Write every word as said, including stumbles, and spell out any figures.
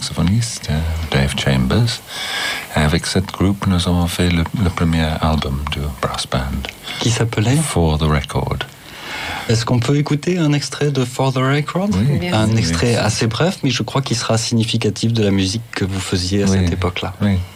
saxophoniste, euh, Dave Chambers. Et avec ce groupe, nous avons fait le, le premier album du brass band. Qui s'appelait For the Record. Est-ce qu'on peut écouter un extrait de For the Record? Oui. Un Oui, extrait oui. assez bref, mais je crois qu'il sera significatif de la musique que vous faisiez à Oui. cette époque-là. Oui.